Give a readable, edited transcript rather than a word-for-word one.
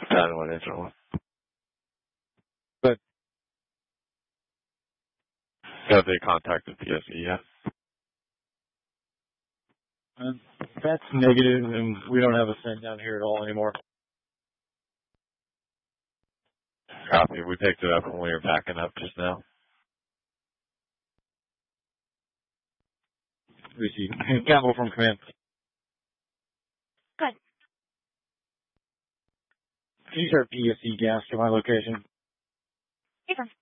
That one is wrong. But Have they contacted PSE yet? that's negative, and we don't have a cent down here at all anymore. Copy. We picked it up when we were backing up just now. Receive. Campbell from command. Good. Can you start PSE gas to my location? Affirm.